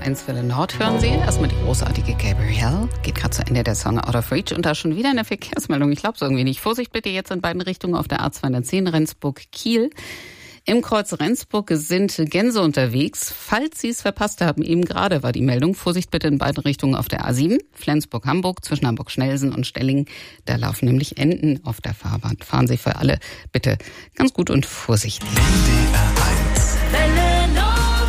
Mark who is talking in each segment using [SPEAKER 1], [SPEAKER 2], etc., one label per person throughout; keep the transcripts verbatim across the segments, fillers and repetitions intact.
[SPEAKER 1] eins Welle Nord hören Sie. Erstmal die großartige Gabrielle. Geht gerade zu Ende der Song Out of Reach. Und da schon wieder eine Verkehrsmeldung. Ich glaube es irgendwie nicht. Vorsicht bitte jetzt in beiden Richtungen auf der A zweihundertzehn Rendsburg-Kiel. Im Kreuz Rendsburg sind Gänse unterwegs. Falls Sie es verpasst haben, eben gerade war die Meldung. Vorsicht bitte in beiden Richtungen auf der A sieben. Flensburg-Hamburg zwischen Hamburg-Schnellsen und Stellingen. Da laufen nämlich Enten auf der Fahrbahn. Fahren Sie für alle bitte ganz gut und vorsichtig.
[SPEAKER 2] N D R eins.
[SPEAKER 1] Welle Nord.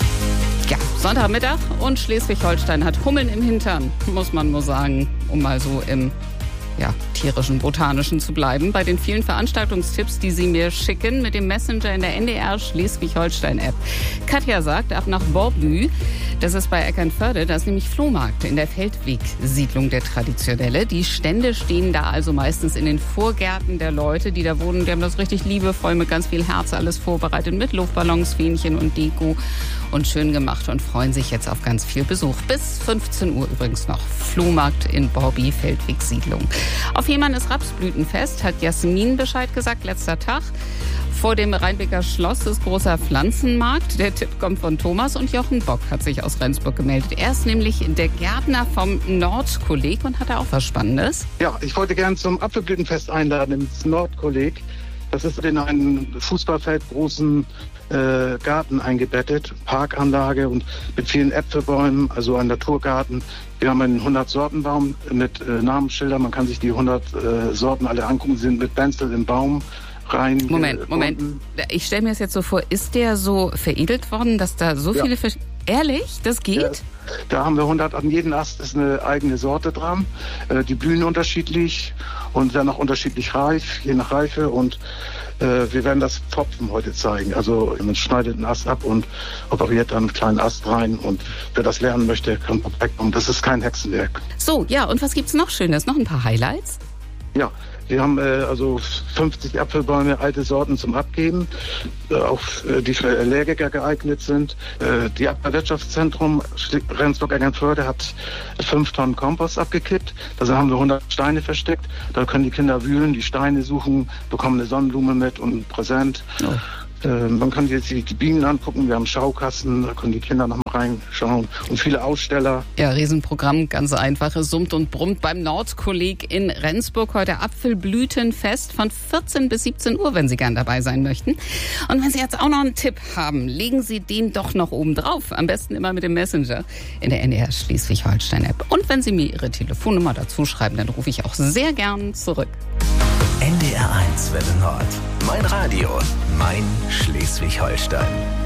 [SPEAKER 1] Ja, Sonntagmittag und Schleswig-Holstein hat Hummeln im Hintern, muss man nur sagen, um mal so im ja, tierischen, botanischen zu bleiben. Bei den vielen Veranstaltungstipps, die Sie mir schicken mit dem Messenger in der N D R Schleswig-Holstein-App. Katja sagt, ab nach Borbü, das ist bei Eckernförde, da ist nämlich Flohmarkt in der Feldwegsiedlung der traditionelle. Die Stände stehen da also meistens in den Vorgärten der Leute, die da wohnen. Die haben das richtig liebevoll mit ganz viel Herz alles vorbereitet, mit Luftballons, Fähnchen und Deko und schön gemacht und freuen sich jetzt auf ganz viel Besuch. Bis fünfzehn Uhr übrigens noch Flohmarkt in Borby, Feldwegsiedlung. Auf Fehmarn ist Rapsblütenfest, hat Jasmin Bescheid gesagt, letzter Tag. Vor dem Rheinbecker Schloss ist großer Pflanzenmarkt. Der Tipp kommt von Thomas und Jochen Bock hat sich aus Rendsburg gemeldet. Er ist nämlich der Gärtner vom Nordkolleg und hat da auch was Spannendes.
[SPEAKER 3] Ja, ich wollte gerne zum Apfelblütenfest einladen ins Nordkolleg. Das ist in einen Fußballfeld großen äh, Garten eingebettet, Parkanlage und mit vielen Äpfelbäumen, also ein Naturgarten. Wir haben einen hundert-Sorten-Baum mit äh, Namensschildern. Man kann sich die hundert äh, Sorten alle angucken. Sie sind mit Benzel im Baum rein.
[SPEAKER 1] Moment, äh, Moment. Ich stelle mir das jetzt so vor, ist der so veredelt worden, dass da so
[SPEAKER 3] ja.
[SPEAKER 1] viele... Versch- Ehrlich? Das geht?
[SPEAKER 3] Ja, da haben wir hundert, an jedem Ast ist eine eigene Sorte dran. Äh, die blühen unterschiedlich und werden auch unterschiedlich reif, je nach Reife. Und äh, wir werden das Pfropfen heute zeigen. Also man schneidet einen Ast ab und operiert dann einen kleinen Ast rein. Und wer das lernen möchte, kann vorbeikommen. Das ist kein Hexenwerk.
[SPEAKER 1] So, ja, und was gibt's noch Schönes? Noch ein paar Highlights?
[SPEAKER 3] Ja, wir haben äh, also fünfzig Apfelbäume, alte Sorten zum Abgeben, äh, auch äh, die für Allergiker geeignet sind. Äh, die Abfallwirtschaftszentrum Rendsburg-Eckernförde hat fünf Tonnen Kompost abgekippt. Da haben wir hundert Steine versteckt. Da können die Kinder wühlen, die Steine suchen, bekommen eine Sonnenblume mit und ein Präsent. Oh. Äh, man kann jetzt die, die Bienen angucken, wir haben Schaukasten, da können die Kinder noch mal reinschauen und viele Aussteller.
[SPEAKER 1] Ja, Riesenprogramm, ganz einfach. Es summt und brummt beim Nordkolleg in Rendsburg. Heute Apfelblütenfest von vierzehn bis siebzehn Uhr, wenn Sie gern dabei sein möchten. Und wenn Sie jetzt auch noch einen Tipp haben, legen Sie den doch noch oben drauf. Am besten immer mit dem Messenger in der N D R Schleswig-Holstein-App. Und wenn Sie mir Ihre Telefonnummer dazu schreiben, dann rufe ich auch sehr gern zurück.
[SPEAKER 2] N D R eins Welle Nord. Mein Radio, mein Schleswig-Holstein.